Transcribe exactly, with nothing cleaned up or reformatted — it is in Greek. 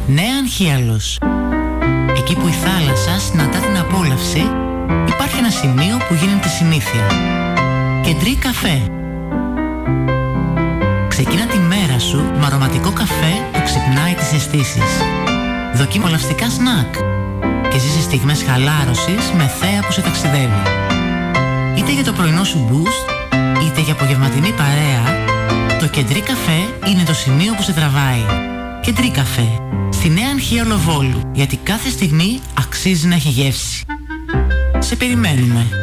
Νέα Ανχίαλος. Εκεί που η θάλασσα συναντά την απόλαυση, υπάρχει ένα σημείο που γίνεται συνήθεια. Κεντρί Καφέ. Ξεκίνα τη μέρα σου με αρωματικό καφέ που ξυπνάει τις αισθήσεις. Δοκίμου απολαυστικά σνακ και ζήσε στιγμές χαλάρωσης με θέα που σε ταξιδεύει. Είτε για το πρωινό σου boost, είτε για απογευματινή παρέα, το Κεντρί Καφέ είναι το σημείο που σε τραβάει. Κεντρί Καφέ, στη Νέα Ανχίαλο Βόλου, γιατί κάθε στιγμή αξίζει να έχει γεύση. Σε περιμένουμε.